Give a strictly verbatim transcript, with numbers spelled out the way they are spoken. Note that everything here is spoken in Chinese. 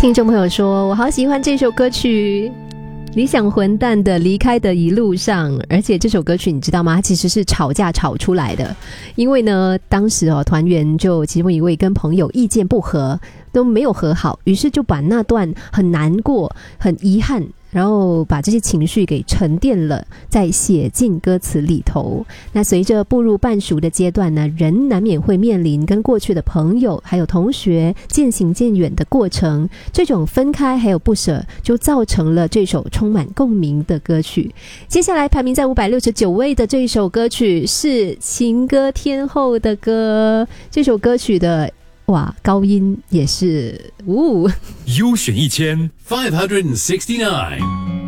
听众朋友说，我好喜欢这首歌曲理想混蛋的离开的一路上，而且这首歌曲你知道吗，它其实是吵架吵出来的。因为呢当时哦团员就其中一位跟朋友意见不合，都没有和好，于是就把那段很难过很遗憾，然后把这些情绪给沉淀了，再写进歌词里头。那随着步入半熟的阶段呢，人难免会面临跟过去的朋友还有同学渐行渐远的过程，这种分开还有不舍，就造成了这首充满共鸣的歌曲。接下来排名在五百六十九位的这首歌曲是情歌天后的歌，这首歌曲的哇，高音也是，呜， 优选一千 five hundred sixty-nine。